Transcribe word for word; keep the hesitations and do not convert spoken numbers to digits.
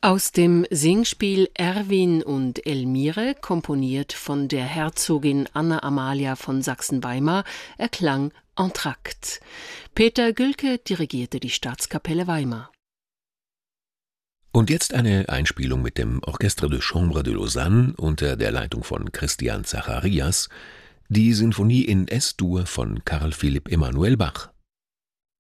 Aus dem Singspiel Erwin und Elmire, komponiert von der Herzogin Anna Amalia von Sachsen-Weimar, erklang Entr'acte. Peter Gülke dirigierte die Staatskapelle Weimar. Und jetzt eine Einspielung mit dem Orchestre de Chambre de Lausanne unter der Leitung von Christian Zacharias, die Sinfonie in Es-Dur von Carl Philipp Emanuel Bach.